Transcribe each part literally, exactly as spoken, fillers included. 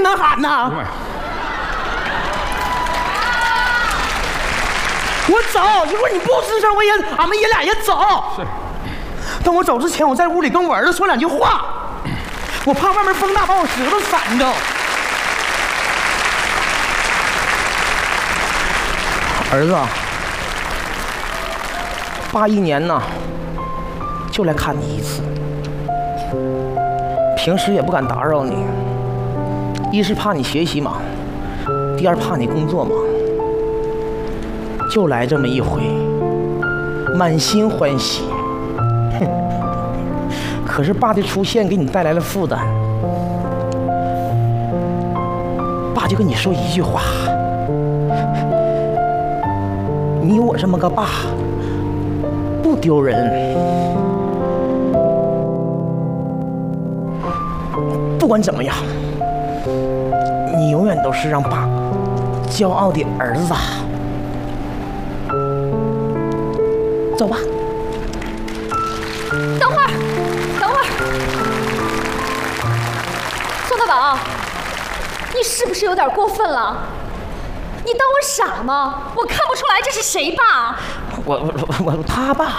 呐喊呐！我走，一会儿你不吱声，我也俺们爷俩也走。是。等我走之前，我在屋里跟我儿子说两句话，我怕外面风大把我舌头闪着。儿子，八一年呢，就来看你一次。平时也不敢打扰你，一是怕你学习忙，第二怕你工作忙。就来这么一回，满心欢喜。哼，可是爸的出现给你带来了负担。爸就跟你说一句话：你有我这么个爸，不丢人。不管怎么样，你永远都是让爸骄傲的儿子。走吧。 等会儿，等会儿，宋大宝，你是不是有点过分了？你当我傻吗？我看不出来这是谁爸？ 我我我他爸。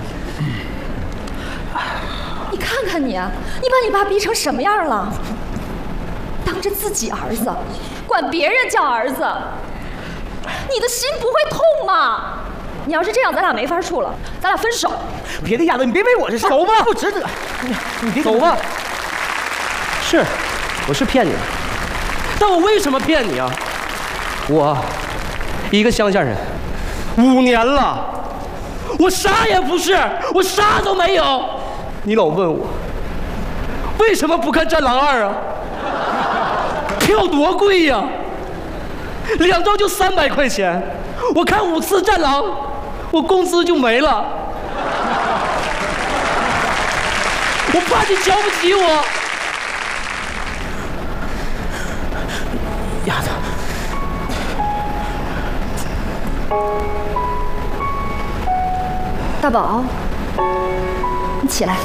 你看看你，你把你爸逼成什么样了？当着自己儿子，管别人叫儿子，你的心不会痛吗？你要是这样，咱俩没法处了，咱俩分手。 别的丫头，你别为我这事，走吧，不值得。你你别走吧。是，我是骗你，但我为什么骗你啊？我一个乡下人，五年了，我啥也不是，我啥都没有。你老问我为什么不看《战狼二》啊？票多贵呀，两张就三百块钱，我看五次《战狼》，我工资就没了。我怕你瞧不起我。 丫头， 大宝，你起来，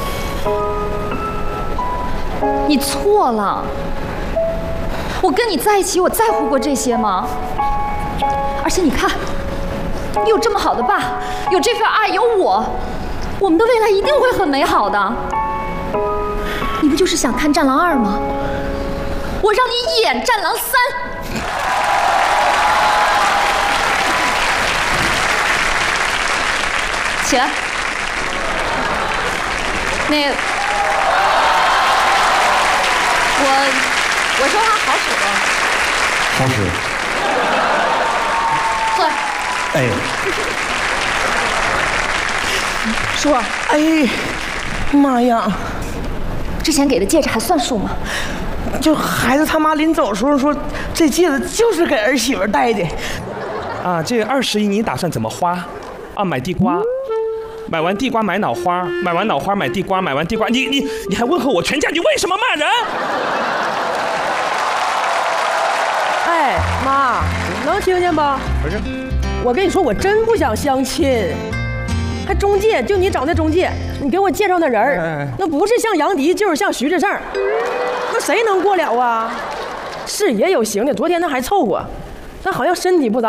你错了。我跟你在一起，我在乎过这些吗？而且你看，你有这么好的爸，有这份爱，有我，我们的未来一定会很美好的。你不就是想看《战狼二》吗？我让你演《战狼三》。起来。那个，我我说话好使吗？ 好使。 坐。 哎。 叔。 哎，妈呀！ 之前给的戒指还算数吗？ 就孩子他妈临走的时候说，这戒指就是给儿媳妇戴的。 啊，这二十亿你打算怎么花？啊，买地瓜。买完地瓜买脑花，买完脑花买地瓜，买完地瓜，你你你还问候我全家，你为什么骂人？ 哎，妈，能听见吧？ 不是， 我跟你说，我真不想相亲，还中介，就你找那中介，你给我介绍那人儿，哎、那不是像杨迪，就是像徐志胜，那谁能过了啊？是也有行的，昨天他还凑合，但好像身体不咋。